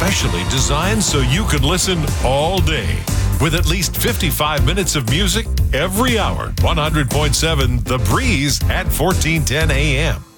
specially designed so you can listen all day. With at least 55 minutes of music every hour. 100.7 The Breeze at 1410 a.m.